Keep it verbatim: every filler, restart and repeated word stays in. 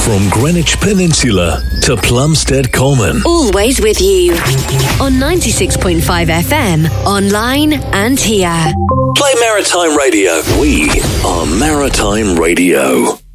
From Greenwich Peninsula to Plumstead Common. Always with you. On ninety-six point five F M, online and here. Play Maritime Radio. We are Maritime Radio.